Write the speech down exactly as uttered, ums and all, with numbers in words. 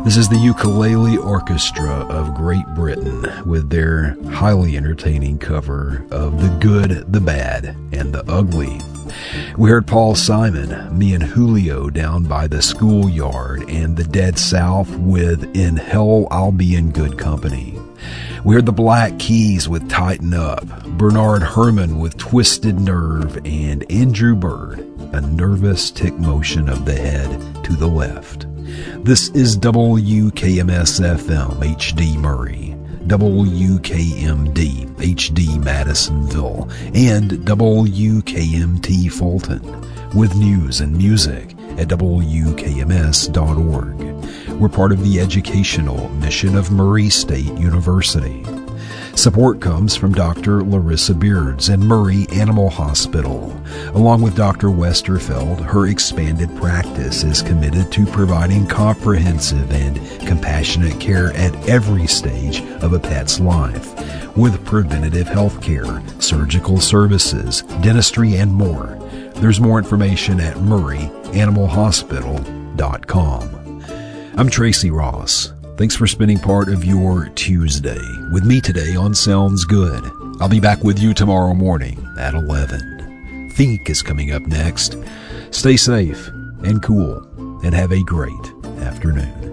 This is the Ukulele Orchestra of Great Britain with their highly entertaining cover of The Good, the Bad, and the Ugly. We heard Paul Simon, Me and Julio Down by the Schoolyard, and the Dead South with In Hell I'll Be in Good Company. We heard the Black Keys with Tighten Up, Bernard Herrmann with Twisted Nerve, and Andrew Bird, A Nervous Tick Motion of the Head to the Left. This is W K M S F M H D Murray, W K M D H D Madisonville, and W K M T Fulton, with news and music at W K M S dot org. We're part of the educational mission of Murray State University. Support comes from Doctor Larissa Beards and Murray Animal Hospital. Along with Doctor Westerfeld, her expanded practice is committed to providing comprehensive and compassionate care at every stage of a pet's life, with preventative health care, surgical services, dentistry, and more. There's more information at murray animal hospital dot com. I'm Tracy Ross. Thanks for spending part of your Tuesday with me today on Sounds Good. I'll be back with you tomorrow morning at eleven. Think is coming up next. Stay safe and cool and have a great afternoon.